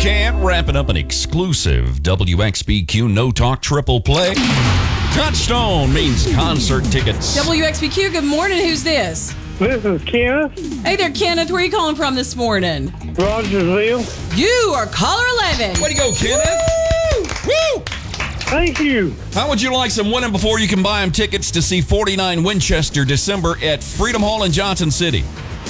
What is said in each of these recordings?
Chant wrapping up an exclusive WXBQ No Talk triple play. Touchstone means concert tickets. WXBQ, good morning. Who's this? This is Kenneth. Hey there, Kenneth. Where are you calling from this morning? Rogersville. You are caller 11. Way to go, Kenneth. Woo! Thank you. How would you like some winning before you can buy them tickets to see 49 Winchester December at Freedom Hall in Johnson City?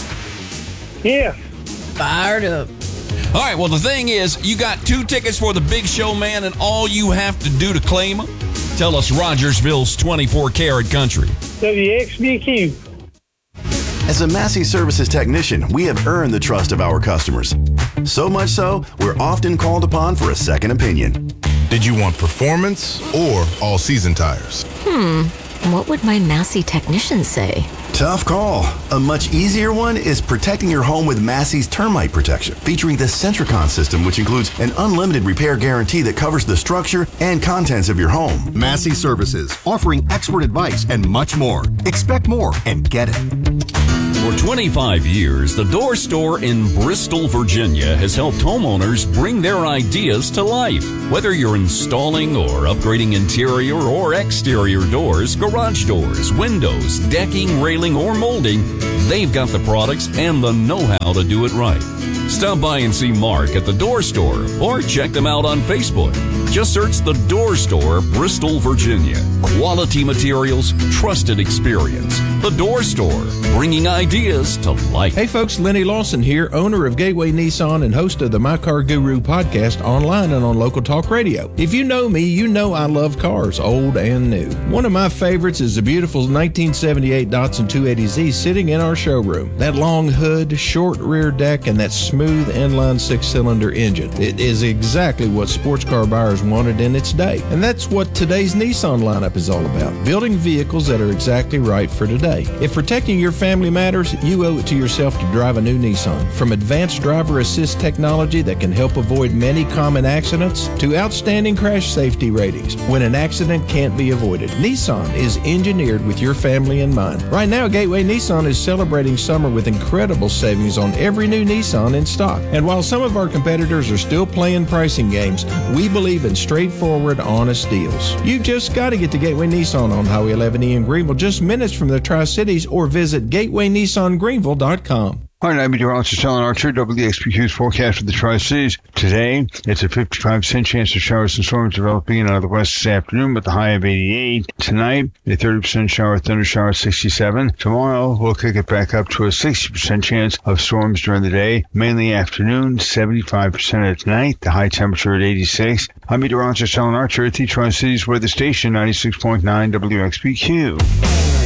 Yes. Fired up. All right, well, the thing is, you got 2 tickets for the big show, man, and all you have to do to claim them, tell us Rogersville's 24-karat country. WXBQ. As a Massey Services technician, we have earned the trust of our customers. So much so, we're often called upon for a second opinion. Did you want performance or all-season tires? What would my Massey technician say? Tough call. A much easier one is protecting your home with Massey's Termite Protection, featuring the Centricon system, which includes an unlimited repair guarantee that covers the structure and contents of your home. Massey Services, offering expert advice and much more. Expect more and get it. For 25 years, the Door Store in Bristol, Virginia has helped homeowners bring their ideas to life. Whether you're installing or upgrading interior or exterior doors, garage doors, windows, decking, railing, or molding, they've got the products and the know-how to do it right. Stop by and see Mark at the Door Store or check them out on Facebook. Just search the Door Store, Bristol, Virginia. Quality materials, trusted experience. The Door Store, bringing ideas to life. Hey folks, Lenny Lawson here, owner of Gateway Nissan and host of the My Car Guru podcast online and on Local Talk Radio. If you know me, you know I love cars, old and new. One of my favorites is the beautiful 1978 Datsun 280Z sitting in our showroom. That long hood, short rear deck, and that smooth inline 6-cylinder engine. It is exactly what sports car buyers wanted in its day. And that's what today's Nissan lineup is all about, building vehicles that are exactly right for today. If protecting your family matters, you owe it to yourself to drive a new Nissan. From advanced driver assist technology that can help avoid many common accidents to outstanding crash safety ratings when an accident can't be avoided, Nissan is engineered with your family in mind. Right now, Gateway Nissan is celebrating summer with incredible savings on every new Nissan in stock. And while some of our competitors are still playing pricing games, we believe in straightforward, honest deals. You just got to get to Gateway Nissan on Highway 11E in Greenville, just minutes from the Tri-Cities, or visit gatewaynissangreenville.com. Hi, I'm meteorologist Alan Archer, WXBQ's forecast for the Tri-Cities. Today, it's a 55% chance of showers and storms developing out of the west this afternoon with a high of 88. Tonight, a 30% shower, thunder shower, 67. Tomorrow, we'll kick it back up to a 60% chance of storms during the day, mainly afternoon, 75% at night, the high temperature at 86. I'm meteorologist Alan Archer at the Tri-Cities weather station, 96.9 WXBQ.